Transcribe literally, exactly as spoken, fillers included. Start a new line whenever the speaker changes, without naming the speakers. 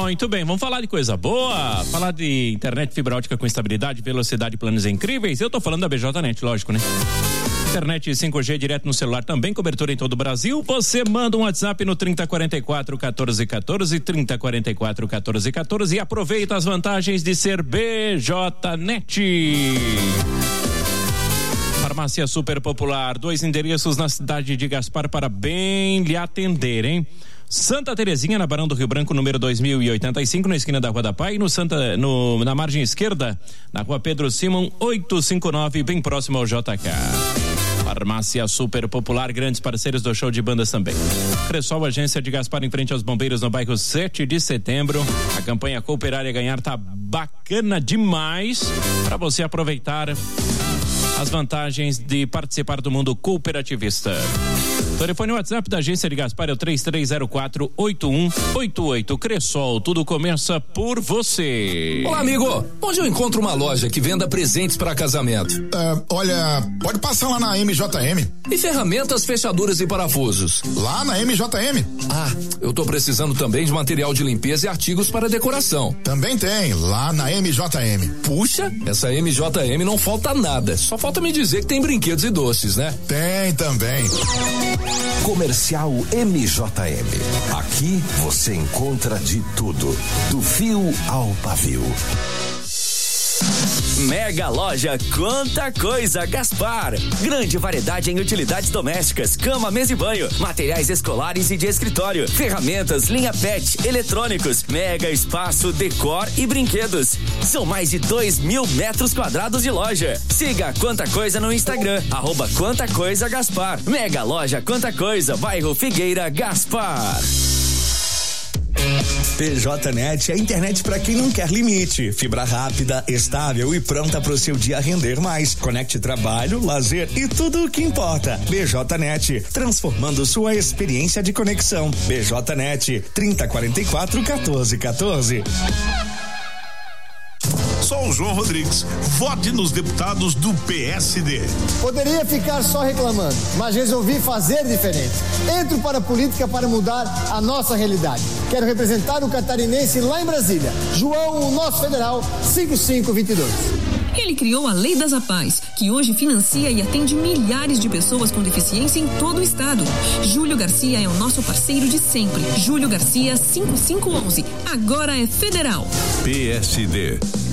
Muito bem, vamos falar de coisa boa, falar de internet fibra ótica com estabilidade, velocidade e planos incríveis. Eu tô falando da B J Net, lógico, né? Internet cinco G direto no celular, também cobertura em todo o Brasil. Você manda um WhatsApp no trinta quarenta e quatro, quatorze quatorze, trinta quarenta e quatro, quatorze quatorze e aproveita as vantagens de ser B J Net. Farmácia Super Popular, dois endereços na cidade de Gaspar para bem lhe atender, hein? Santa Terezinha, na Barão do Rio Branco, número dois mil e oitenta e cinco, na esquina da Rua da Pai, no Santa, no, na margem esquerda, na Rua Pedro Simon, oitocentos e cinquenta e nove, bem próximo ao J K. Farmácia Super Popular, grandes parceiros do show de bandas também. Cressol, agência de Gaspar, em frente aos bombeiros, no bairro sete de setembro. A campanha Cooperar e Ganhar tá bacana demais para você aproveitar as vantagens de participar do mundo cooperativista. O telefone e WhatsApp da agência de Gaspar é o três três zero quatro, oito um oito oito. Cressol, tudo começa por você.
Olá, amigo. Onde eu encontro uma loja que venda presentes para casamento?
Uh, olha, pode passar lá na M J M.
E ferramentas, fechaduras e parafusos?
Lá na M J M.
Ah, eu tô precisando também de material de limpeza e artigos para decoração.
Também tem, lá na M J M.
Puxa, essa M J M não falta nada. Só falta me dizer que tem brinquedos e doces, né?
Tem também.
Comercial M J M. Aqui você encontra de tudo, do fio ao pavio.
Mega Loja Quanta Coisa Gaspar. Grande variedade em utilidades domésticas, cama, mesa e banho, materiais escolares e de escritório, ferramentas, linha pet, eletrônicos, mega espaço, decor e brinquedos. São mais de dois mil metros quadrados de loja. Siga Quanta Coisa no Instagram, arroba Quanta Coisa Gaspar. Mega Loja Quanta Coisa, bairro Figueira, Gaspar.
B J Net é a internet para quem não quer limite. Fibra rápida, estável e pronta para o seu dia render mais. Conecte trabalho, lazer e tudo o que importa. B J Net, transformando sua experiência de conexão. B J Net, trinta quarenta e quatro, quatorze quatorze.
Sou o João Rodrigues. Vote nos deputados do P S D.
Poderia ficar só reclamando, mas resolvi fazer diferente. Entro para a política para mudar a nossa realidade. Quero representar o catarinense lá em Brasília. João, o nosso federal, cinco cinco dois dois.
Ele criou a Lei das APAES, que hoje financia e atende milhares de pessoas com deficiência em todo o estado. Júlio Garcia é o nosso parceiro de sempre. Júlio Garcia, cinco cinco um um. Agora é federal.
P S D.